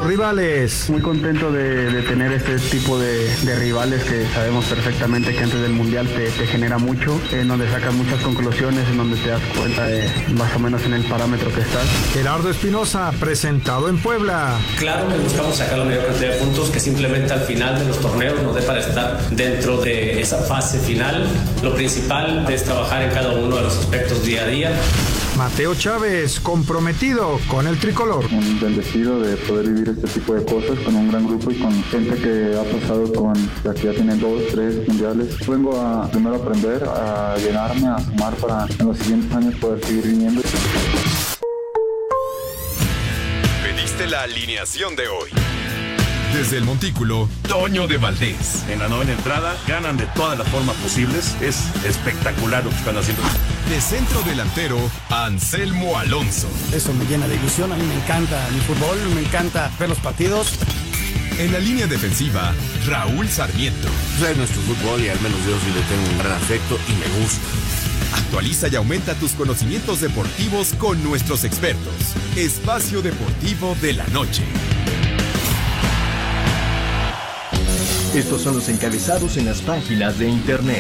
rivales. Muy contento de tener este tipo de rivales que sabemos perfectamente que antes del Mundial te genera mucho, en donde sacas muchas conclusiones, en donde te das cuenta de más o menos en el parámetro que estás. Gerardo Espinosa, presentado en Puebla. Claro que buscamos sacar la mayor cantidad de puntos, que simplemente al final de los torneos nos dé para estar dentro de esa fase final. Lo principal es trabajar en cada uno de los aspectos día a día. Mateo Chávez, comprometido con el tricolor. Un bendecido de poder vivir este tipo de cosas con un gran grupo y con gente que ha pasado que ya tienen 2, 3 mundiales. Vengo a primero aprender, a llenarme, a sumar para en los siguientes años poder seguir viniendo. Pediste la alineación de hoy. Desde el Montículo, Toño de Valdés. En la novena entrada, ganan de todas las formas posibles. Es espectacular lo que están haciendo. De centro delantero, Anselmo Alonso. Eso me llena de ilusión. A mí me encanta mi fútbol, me encanta ver los partidos. En la línea defensiva, Raúl Sarmiento. Es nuestro fútbol y al menos yo sí le tengo un gran afecto y me gusta. Actualiza y aumenta tus conocimientos deportivos con nuestros expertos. Espacio Deportivo de la Noche. Estos son los encabezados en las páginas de internet.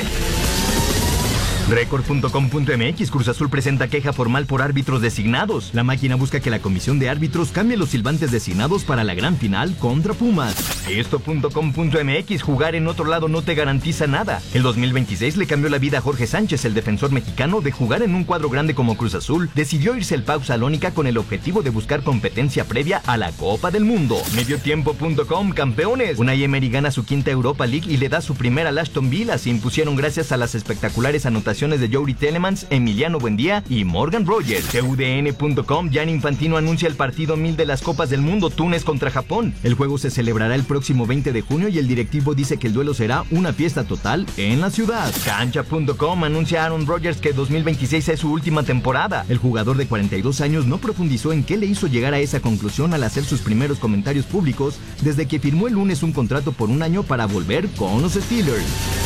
Record.com.mx, Cruz Azul presenta queja formal por árbitros designados. La máquina busca que la comisión de árbitros cambie los silbantes designados para la gran final contra Pumas. Esto.com.mx, jugar en otro lado no te garantiza nada. El 2026 le cambió la vida a Jorge Sánchez, el defensor mexicano, de jugar en un cuadro grande como Cruz Azul. Decidió irse al Pau Salónica con el objetivo de buscar competencia previa a la Copa del Mundo. Mediotiempo.com, campeones. Unai Emery gana su quinta Europa League y le da su primera al Aston Villa. Se impusieron gracias a las espectaculares anotaciones de Youri Telemans, Emiliano Buendía y Morgan Rogers. TUDN.com, Gianni Infantino anuncia el partido 1000 de las Copas del Mundo, Túnez contra Japón. El juego se celebrará el próximo 20 de junio y el directivo dice que el duelo será una fiesta total en la ciudad. Cancha.com anuncia a Aaron Rodgers que 2026 es su última temporada. El jugador de 42 años no profundizó en qué le hizo llegar a esa conclusión al hacer sus primeros comentarios públicos desde que firmó el lunes un contrato por un año para volver con los Steelers.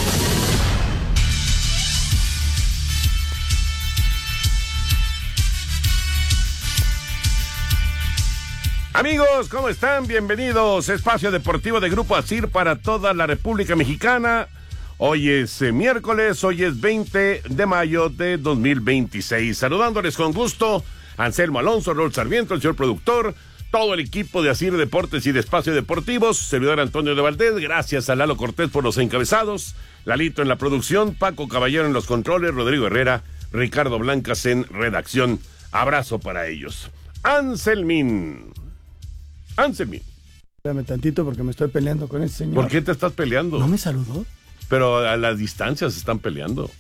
Amigos, ¿cómo están? Bienvenidos. Espacio Deportivo de Grupo ASIR para toda la República Mexicana. Hoy es miércoles, hoy es 20 de mayo de 2026. Saludándoles con gusto, Anselmo Alonso, Raúl Sarmiento, el señor productor, todo el equipo de ASIR Deportes y de Espacio Deportivos, servidor Antonio de Valdés, gracias a Lalo Cortés por los encabezados, Lalito en la producción, Paco Caballero en los controles, Rodrigo Herrera, Ricardo Blancas en redacción. Abrazo para ellos. Anselmín. Espérame tantito porque me estoy peleando con ese señor. ¿Por qué te estás peleando? ¿No me saludó? Pero a las distancias se están peleando.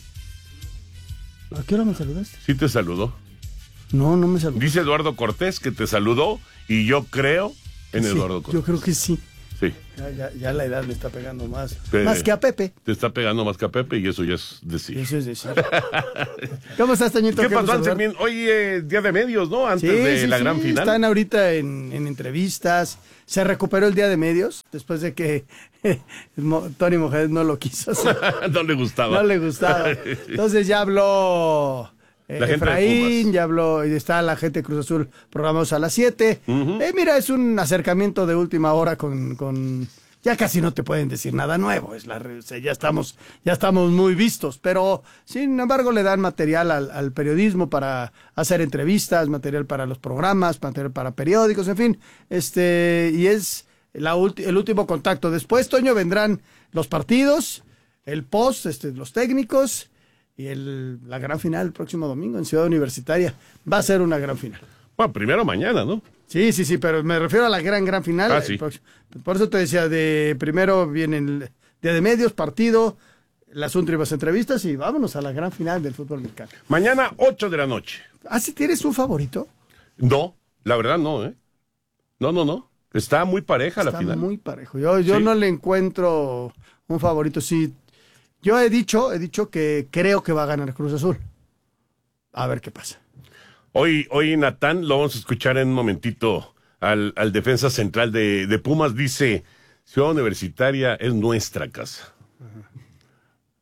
¿A qué hora me saludaste? Sí te saludó. No me saludó. Dice Eduardo Cortés que te saludó y yo creo en Eduardo Cortés. Yo creo que sí. Sí. Ya la edad me está pegando más. Pero más que a Pepe. Te está pegando más que a Pepe y eso ya es decir. Eso es decir. ¿Cómo estás, Toñito? ¿Qué pasó, Anselmín? Hoy día de medios, ¿no? Antes de la gran final. Están ahorita en entrevistas. Se recuperó el día de medios después de que Tony Mohamed no lo quiso hacer. No le gustaba. No le gustaba. Entonces ya habló Efraín, ya habló, y está la gente de Cruz Azul programados a las 7. Mira, es un acercamiento de última hora con ya casi no te pueden decir nada nuevo, ya estamos muy vistos, pero sin embargo le dan material al periodismo para hacer entrevistas, material para los programas, material para periódicos, en fin, y es el último contacto. Después, Toño, vendrán los partidos, el post, los técnicos y la gran final el próximo domingo en Ciudad Universitaria. Va a ser una gran final. Bueno, primero mañana, ¿no? Sí, pero me refiero a la gran final. Sí. Por eso te decía, primero viene el día de medios, partido, las últimas entrevistas y vámonos a la gran final del fútbol mexicano. Mañana, 8 de la noche. ¿Ah, sí tienes un favorito? No, la verdad no, ¿eh? No. Está muy pareja la final. Está muy parejo. Yo no le encuentro un favorito. Sí, yo he dicho que creo que va a ganar Cruz Azul. A ver qué pasa. Hoy Natán, lo vamos a escuchar en un momentito, al defensa central de Pumas, dice, Ciudad Universitaria es nuestra casa.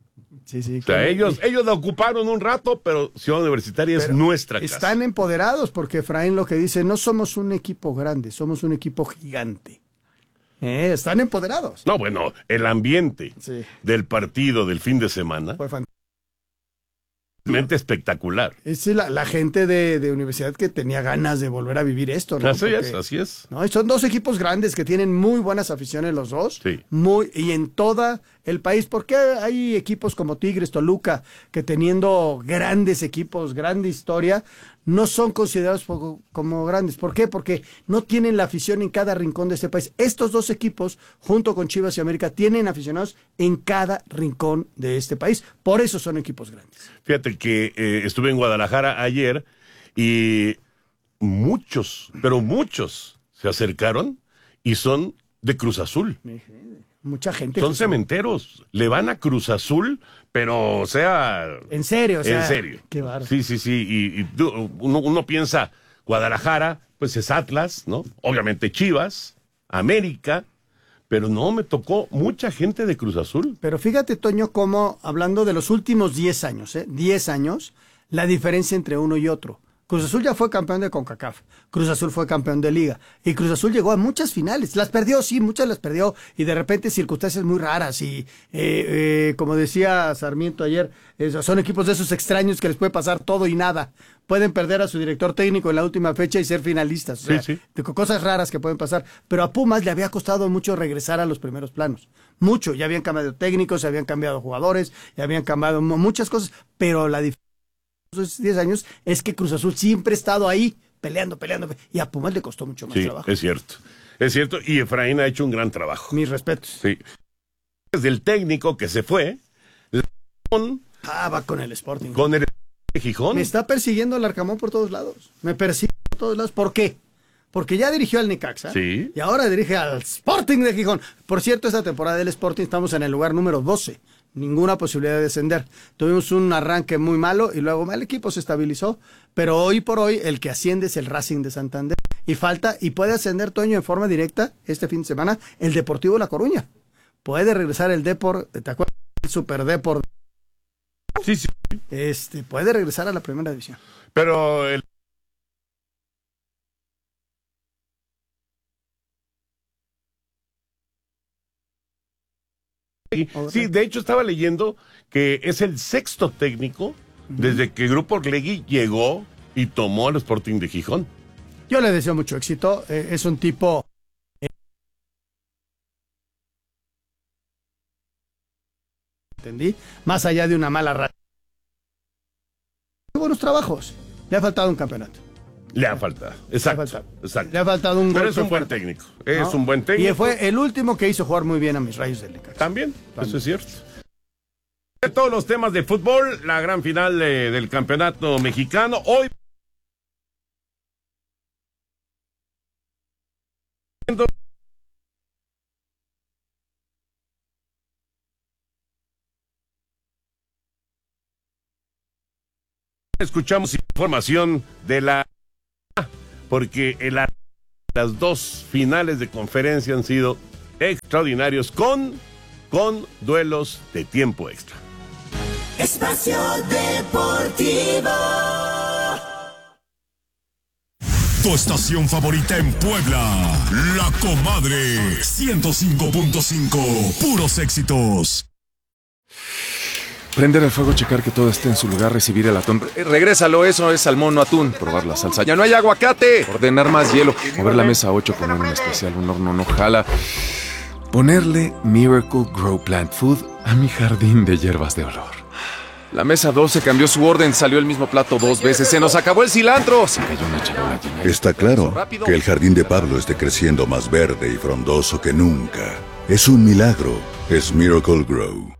Sí. O sea, ellos la ocuparon un rato, pero Ciudad Universitaria es nuestra casa. Están empoderados porque Efraín lo que dice, no somos un equipo grande, somos un equipo gigante. Están empoderados. No, bueno, el ambiente del partido del fin de semana fue fantástico. Espectacular. Es la gente de universidad que tenía ganas de volver a vivir esto, ¿no? Así es. ¿No? Son dos equipos grandes que tienen muy buenas aficiones los dos. Sí. Y en todo el país. ¿Por qué hay equipos como Tigres, Toluca, que teniendo grandes equipos, grande historia, no son considerados como grandes? ¿Por qué? Porque no tienen la afición en cada rincón de este país. Estos dos equipos, junto con Chivas y América, tienen aficionados en cada rincón de este país. Por eso son equipos grandes. Fíjate que estuve en Guadalajara ayer y muchos se acercaron y son de Cruz Azul. Mucha gente. Son cementeros. Le van a Cruz Azul, pero, o sea... En serio, En serio. Qué bárbaro. Sí. Y uno piensa, Guadalajara, pues es Atlas, ¿no? Obviamente Chivas, América, pero no, me tocó mucha gente de Cruz Azul. Pero fíjate, Toño, cómo, hablando de los últimos 10 años, 10 años, la diferencia entre uno y otro. Cruz Azul ya fue campeón de CONCACAF, Cruz Azul fue campeón de Liga, y Cruz Azul llegó a muchas finales, las perdió, sí, muchas las perdió, y de repente circunstancias muy raras, y como decía Sarmiento ayer, son equipos de esos extraños que les puede pasar todo y nada, pueden perder a su director técnico en la última fecha y ser finalistas, o sea, cosas raras que pueden pasar, pero a Pumas le había costado mucho regresar a los primeros planos, mucho, ya habían cambiado técnicos, ya habían cambiado jugadores, ya habían cambiado muchas cosas, pero la diferencia esos 10 años es que Cruz Azul siempre ha estado ahí peleando, y a Pumas le costó mucho más trabajo. Es cierto, y Efraín ha hecho un gran trabajo. Mis respetos. Sí. Desde el técnico que se fue, va con el Sporting. Con el Gijón. Me está persiguiendo el Arcamón por todos lados. Me persigue por todos lados. ¿Por qué? Porque ya dirigió al Necaxa. Sí. Y ahora dirige al Sporting de Gijón. Por cierto, esta temporada del Sporting estamos en el lugar número 12. Ninguna posibilidad de descender. Tuvimos un arranque muy malo y luego el equipo se estabilizó, pero hoy por hoy el que asciende es el Racing de Santander y puede ascender, Toño, en forma directa este fin de semana el Deportivo La Coruña. Puede regresar el Depor, ¿te acuerdas? El Super Depor. Sí. Puede regresar a la primera división. Pero Sí, de hecho estaba leyendo que es el sexto técnico desde que Grupo Orlegui llegó y tomó al Sporting de Gijón. Yo le deseo mucho éxito, es un tipo... ¿Entendí? Más allá de una mala racha. Buenos trabajos, le ha faltado un campeonato. Le ha faltado, exacto. Le ha faltado un... Pero es un buen técnico, un buen técnico. Y fue el último que hizo jugar muy bien a mis Rayos del Necaxa. También, eso es cierto. De todos los temas de fútbol, la gran final del campeonato mexicano. Hoy escuchamos información de porque las dos finales de conferencia han sido extraordinarios con duelos de tiempo extra. Espacio Deportivo. Tu estación favorita en Puebla, La Comadre 105.5, puros éxitos. Prender el fuego, checar que todo esté en su lugar, recibir el atún. Regrésalo, eso es salmón, no atún. Probar la salsa, ya no hay aguacate. Ordenar más hielo. Mover la mesa 8, poner un especial, un horno no jala. Ponerle Miracle Grow Plant Food a mi jardín de hierbas de olor. La mesa 12 cambió su orden, salió el mismo plato 2 veces, se nos acabó el cilantro. Se cayó una charola llena. Está claro que el jardín de Pablo esté creciendo más verde y frondoso que nunca. Es un milagro, es Miracle Grow.